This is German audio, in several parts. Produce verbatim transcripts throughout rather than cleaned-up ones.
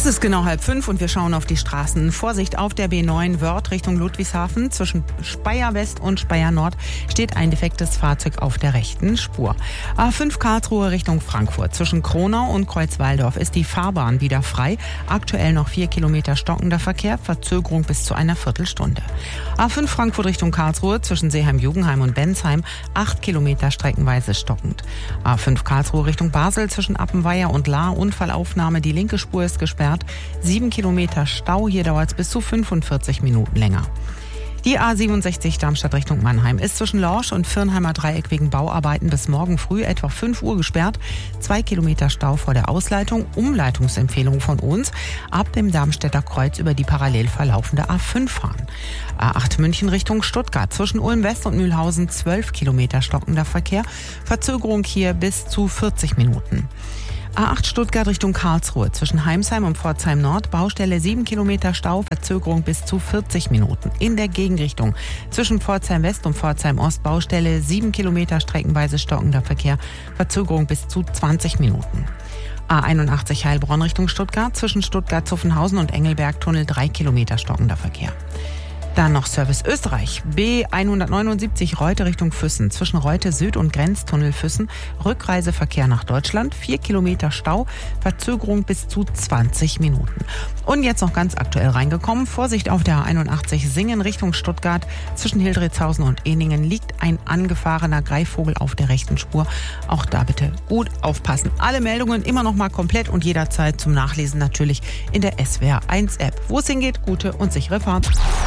Es ist genau halb fünf und wir schauen auf die Straßen. Vorsicht auf der B neun Wörth Richtung Ludwigshafen. Zwischen Speyer West und Speyer Nord steht ein defektes Fahrzeug auf der rechten Spur. A fünf Karlsruhe Richtung Frankfurt. Zwischen Kronau und Kreuzwaldorf ist die Fahrbahn wieder frei. Aktuell noch vier Kilometer stockender Verkehr. Verzögerung bis zu einer Viertelstunde. A fünf Frankfurt Richtung Karlsruhe. Zwischen Seeheim-Jugenheim und Bensheim. Acht Kilometer streckenweise stockend. A fünf Karlsruhe Richtung Basel. Zwischen Appenweier und Lahr. Unfallaufnahme. Die linke Spur ist gesperrt. Sieben Kilometer Stau, hier dauert es bis zu fünfundvierzig Minuten länger. Die A siebenundsechzig Darmstadt Richtung Mannheim ist zwischen Lorsch und Firnheimer Dreieck wegen Bauarbeiten bis morgen früh etwa fünf Uhr gesperrt. Zwei Kilometer Stau vor der Ausleitung. Umleitungsempfehlung von uns. Ab dem Darmstädter Kreuz über die parallel verlaufende A fünf fahren. A acht München Richtung Stuttgart. Zwischen Ulm West und Mühlhausen zwölf Kilometer stockender Verkehr. Verzögerung hier bis zu vierzig Minuten. A acht Stuttgart Richtung Karlsruhe. Zwischen Heimsheim und Pforzheim Nord. Baustelle sieben Kilometer Stau. Verzögerung bis zu vierzig Minuten. In der Gegenrichtung. Zwischen Pforzheim West und Pforzheim Ost. Baustelle sieben Kilometer streckenweise stockender Verkehr. Verzögerung bis zu zwanzig Minuten. A einundachtzig Heilbronn Richtung Stuttgart. Zwischen Stuttgart-Zuffenhausen und Engelberg-Tunnel drei Kilometer stockender Verkehr. Dann noch Service Österreich. B hundertneunundsiebzig Reute Richtung Füssen. Zwischen Reute Süd und Grenztunnel Füssen. Rückreiseverkehr nach Deutschland. vier Kilometer Stau. Verzögerung bis zu zwanzig Minuten. Und jetzt noch ganz aktuell reingekommen. Vorsicht auf der A einundachtzig Singen Richtung Stuttgart. Zwischen Hildritzhausen und Eningen liegt ein angefahrener Greifvogel auf der rechten Spur. Auch da bitte gut aufpassen. Alle Meldungen immer noch mal komplett und jederzeit zum Nachlesen natürlich in der S W R eins App. Wo es hingeht, gute und sichere Fahrt.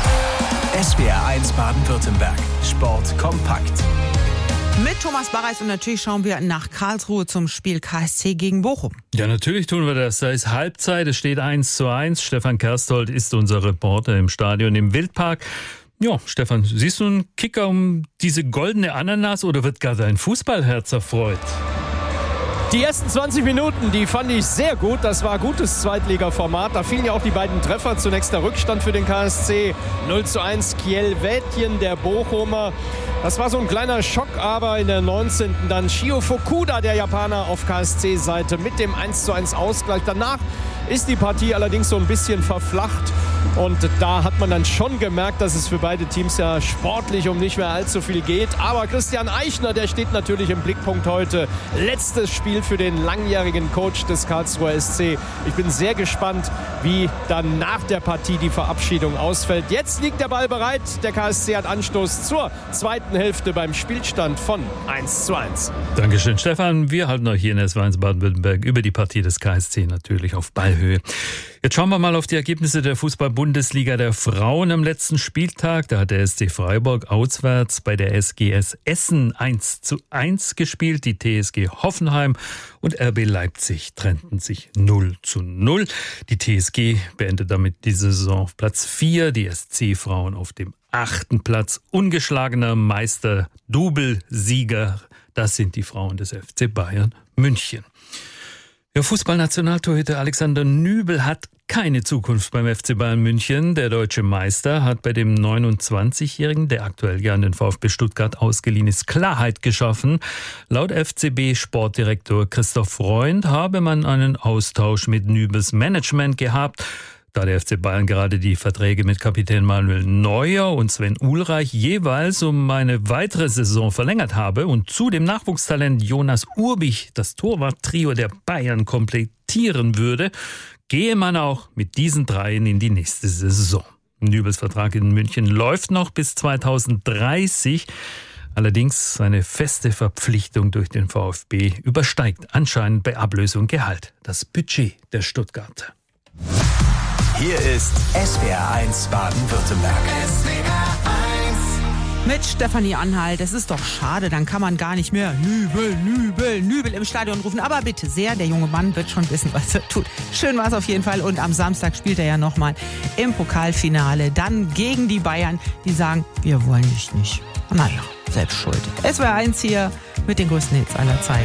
S W R eins Baden-Württemberg. Sport kompakt. Mit Thomas Barreis und natürlich schauen wir nach Karlsruhe zum Spiel K S C gegen Bochum. Ja, natürlich tun wir das. Da ist Halbzeit, es steht eins zu eins. Stefan Kerstold ist unser Reporter im Stadion im Wildpark. Ja, Stefan, siehst du einen Kicker um diese goldene Ananas oder wird gar dein Fußballherz erfreut? Die ersten zwanzig Minuten, die fand ich sehr gut. Das war gutes Zweitliga-Format. Da fielen ja auch die beiden Treffer. Zunächst der Rückstand für den K S C. null zu eins Kiel-Wädjen, der Bochumer. Das war so ein kleiner Schock, aber in der neunzehnten dann Shio Fukuda, der Japaner, auf K S C-Seite mit dem eins zu eins Ausgleich. Danach ist die Partie allerdings so ein bisschen verflacht. Und da hat man dann schon gemerkt, dass es für beide Teams ja sportlich um nicht mehr allzu viel geht. Aber Christian Eichner, der steht natürlich im Blickpunkt heute. Letztes Spiel für den langjährigen Coach des Karlsruher S C. Ich bin sehr gespannt, wie dann nach der Partie die Verabschiedung ausfällt. Jetzt liegt der Ball bereit. Der K S C hat Anstoß zur zweiten Hälfte beim Spielstand von eins zu eins. Dankeschön, Stefan. Wir halten euch hier in S W R eins Baden-Württemberg über die Partie des K S C natürlich auf Ballhöhe. Jetzt schauen wir mal auf die Ergebnisse der Fußball-Bundesliga der Frauen am letzten Spieltag. Da hat der S C Freiburg auswärts bei der S G S Essen eins zu eins gespielt. Die T S G Hoffenheim und R B Leipzig trennten sich null zu null. Die T S G beendet damit die Saison auf Platz vier. Die S C-Frauen auf dem achten Platz. Ungeschlagener Meister, Doublesieger. Das sind die Frauen des F C Bayern München. Der Fußballnationaltorhüter Alexander Nübel hat keine Zukunft beim F C Bayern München. Der deutsche Meister hat bei dem neunundzwanzigjährigen, der aktuell ja an den VfB Stuttgart ausgeliehen ist, Klarheit geschaffen. Laut F C B-Sportdirektor Christoph Freund habe man einen Austausch mit Nübels Management gehabt. Da der F C Bayern gerade die Verträge mit Kapitän Manuel Neuer und Sven Ulreich jeweils um eine weitere Saison verlängert habe und zu dem Nachwuchstalent Jonas Urbich das Torwarttrio der Bayern komplettieren würde, gehe man auch mit diesen dreien in die nächste Saison. Nübels Vertrag in München läuft noch bis zweitausenddreißig. Allerdings seine feste Verpflichtung durch den VfB übersteigt anscheinend bei Ablösung Gehalt das Budget der Stuttgarter. Hier ist S W R eins Baden-Württemberg. S W R eins Mit Stefanie Anhalt. Es ist doch schade, dann kann man gar nicht mehr Nübel, Nübel, Nübel im Stadion rufen. Aber bitte sehr, der junge Mann wird schon wissen, was er tut. Schön war es auf jeden Fall. Und am Samstag spielt er ja nochmal im Pokalfinale. Dann gegen die Bayern, die sagen, wir wollen dich nicht. Naja, selbst schuld. S W R eins hier mit den größten Hits aller Zeiten.